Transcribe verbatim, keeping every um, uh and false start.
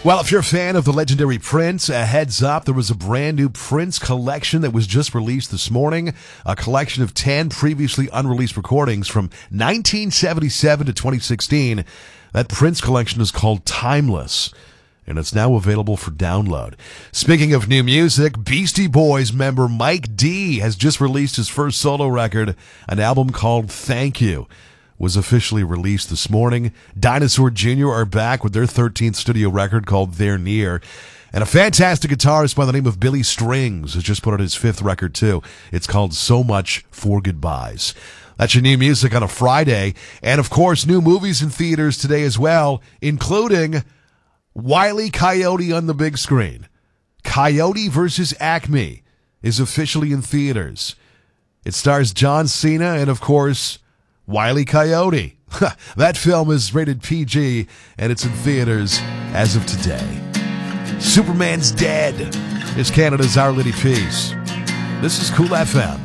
Well, if you're a fan of the legendary Prince, a heads up, there was a brand new Prince collection that was just released this morning. A collection of ten previously unreleased recordings from nineteen seventy-seven to twenty sixteen. That Prince collection is called Timeless, and it's now available for download. Speaking of new music, Beastie Boys member Mike D has just released his first solo record. An album called Thank You was officially released this morning. Dinosaur Junior are back with their thirteenth studio record called They're Near. And a fantastic guitarist by the name of Billy Strings has just put out his fifth record too. It's called So Much for Goodbyes. That's your new music on a Friday. And of course, new movies in theaters today as well, including Wile E. Coyote on the big screen. Coyote versus Acme is officially in theaters. It stars John Cena and, of course, Wile E. Coyote. That film is rated P G, and it's in theaters as of today. Superman's Dead is Canada's Our Lady Peace. This is Cool F M.